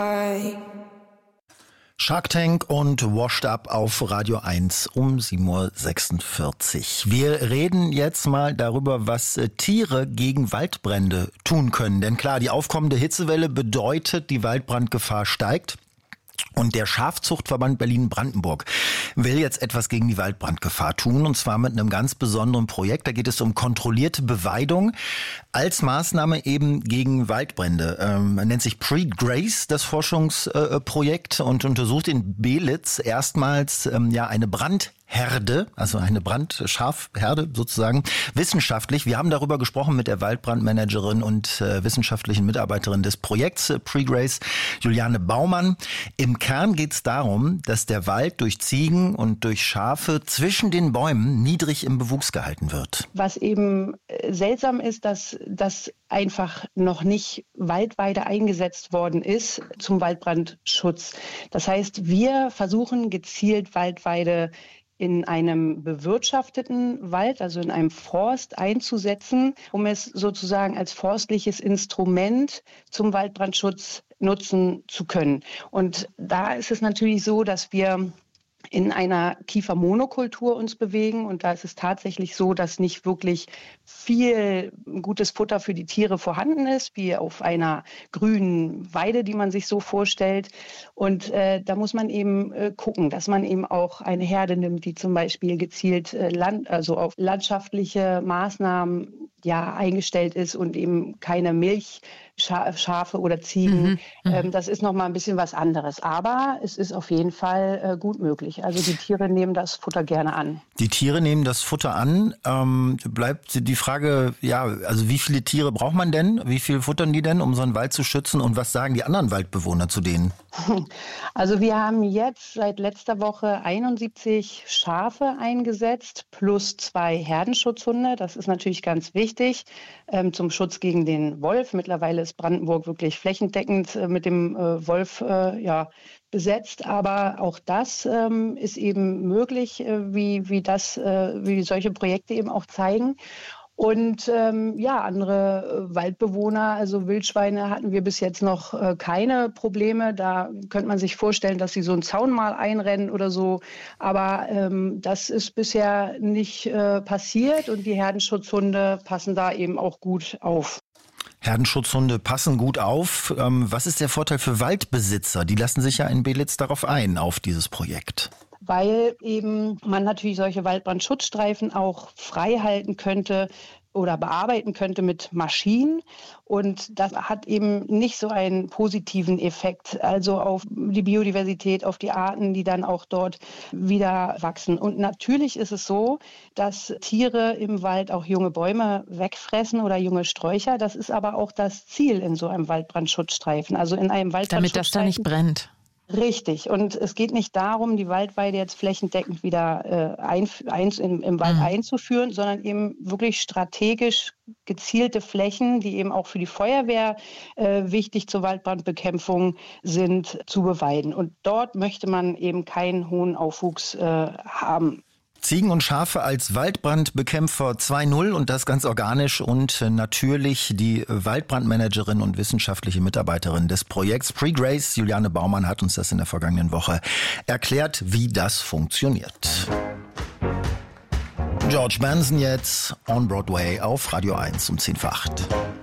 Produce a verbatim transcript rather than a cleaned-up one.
Shark Tank und Washed Up auf Radio eins um sieben Uhr sechsundvierzig. Wir reden jetzt mal darüber, was Tiere gegen Waldbrände tun können. Denn klar, die aufkommende Hitzewelle bedeutet, die Waldbrandgefahr steigt. Und der Schafzuchtverband Berlin-Brandenburg will jetzt etwas gegen die Waldbrandgefahr tun, und zwar mit einem ganz besonderen Projekt. Da geht es um kontrollierte Beweidung als Maßnahme eben gegen Waldbrände. Ähm, man nennt sich Pre-Grace, das Forschungsprojekt, äh, und untersucht in Belitz erstmals ähm, ja eine Brand Herde, also eine Brandschafherde sozusagen, wissenschaftlich. Wir haben darüber gesprochen mit der Waldbrandmanagerin und äh, wissenschaftlichen Mitarbeiterin des Projekts äh, Pre-Grace, Juliane Baumann. Im Kern geht es darum, dass der Wald durch Ziegen und durch Schafe zwischen den Bäumen niedrig im Bewuchs gehalten wird. Was eben seltsam ist, dass das einfach noch nicht Waldweide eingesetzt worden ist zum Waldbrandschutz. Das heißt, wir versuchen gezielt Waldweide in einem bewirtschafteten Wald, also in einem Forst einzusetzen, um es sozusagen als forstliches Instrument zum Waldbrandschutz nutzen zu können. Und da ist es natürlich so, dass wir in einer Kiefermonokultur uns bewegen. Und da ist es tatsächlich so, dass nicht wirklich viel gutes Futter für die Tiere vorhanden ist, wie auf einer grünen Weide, die man sich so vorstellt. Und äh, da muss man eben äh, gucken, dass man eben auch eine Herde nimmt, die zum Beispiel gezielt äh, land, also auf landschaftliche Maßnahmen ja eingestellt ist und eben keine Milchschafe oder Ziegen. Mhm, ähm, das ist noch mal ein bisschen was anderes. Aber es ist auf jeden Fall äh, gut möglich. Also die Tiere nehmen das Futter gerne an. Die Tiere nehmen das Futter an. Ähm, bleibt die Frage, ja, also wie viele Tiere braucht man denn? Wie viel futtern die denn, um so einen Wald zu schützen? Und was sagen die anderen Waldbewohner zu denen? Also wir haben jetzt seit letzter Woche einundsiebzig Schafe eingesetzt plus zwei Herdenschutzhunde. Das ist natürlich ganz wichtig ähm, zum Schutz gegen den Wolf. Mittlerweile ist Brandenburg wirklich flächendeckend äh, mit dem äh, Wolf äh, ja, besetzt, aber auch das ähm, ist eben möglich, äh, wie, wie, das, äh, wie solche Projekte eben auch zeigen. Und ähm, ja, andere äh, Waldbewohner, also Wildschweine, hatten wir bis jetzt noch äh, keine Probleme. Da könnte man sich vorstellen, dass sie so einen Zaun mal einrennen oder so. Aber ähm, das ist bisher nicht äh, passiert und die Herdenschutzhunde passen da eben auch gut auf. Herdenschutzhunde passen gut auf. Ähm, was ist der Vorteil für Waldbesitzer? Die lassen sich ja in Belitz darauf ein, auf dieses Projekt. Weil eben man natürlich solche Waldbrandschutzstreifen auch frei halten könnte oder bearbeiten könnte mit Maschinen. Und das hat eben nicht so einen positiven Effekt, also auf die Biodiversität, auf die Arten, die dann auch dort wieder wachsen. Und natürlich ist es so, dass Tiere im Wald auch junge Bäume wegfressen oder junge Sträucher. Das ist aber auch das Ziel in so einem Waldbrandschutzstreifen. Also in einem Waldbrandschutzstreifen. Damit das da nicht brennt. Richtig. Und es geht nicht darum, die Waldweide jetzt flächendeckend wieder äh, ein, ein, im, im Wald mhm. einzuführen, sondern eben wirklich strategisch gezielte Flächen, die eben auch für die Feuerwehr äh, wichtig zur Waldbrandbekämpfung sind, zu beweiden. Und dort möchte man eben keinen hohen Aufwuchs äh, haben. Ziegen und Schafe als Waldbrandbekämpfer zwei null und das ganz organisch und natürlich die Waldbrandmanagerin und wissenschaftliche Mitarbeiterin des Projekts Pre-Grace, Juliane Baumann, hat uns das in der vergangenen Woche erklärt, wie das funktioniert. George Benson jetzt on Broadway auf Radio eins um zehn vor acht.